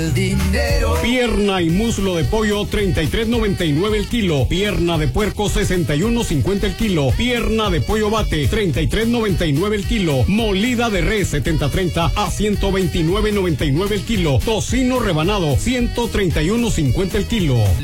el dinero. Pierna y muslo de pollo 33.99 el kilo. Pierna de puerco 61.50 el kilo. Pierna de pollo bate 33.99 el kilo. Molida de res 70-30 a 129.99 el kilo. Tocino rebanado 131.50 el kilo.